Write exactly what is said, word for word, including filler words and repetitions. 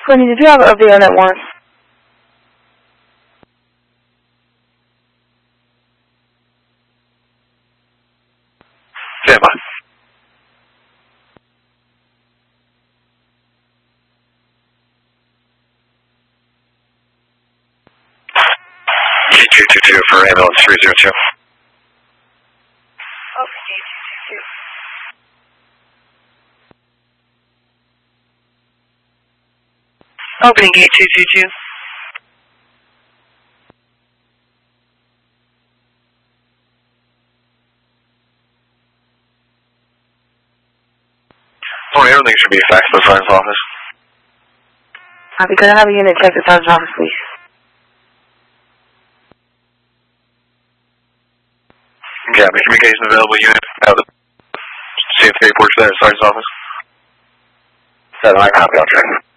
Courtney, did you have an update on that one? Stand by. G two two two for ambulance three zero two. Oh, G two two two. Opening gate two two two. Oh, everything should be faxed to the sergeant's office. Copy. Could I have a unit check the sergeant's office, please? Yeah, the communication available unit. Have the C F K porch there at the sergeant's office. Seven, I copy, I'll check.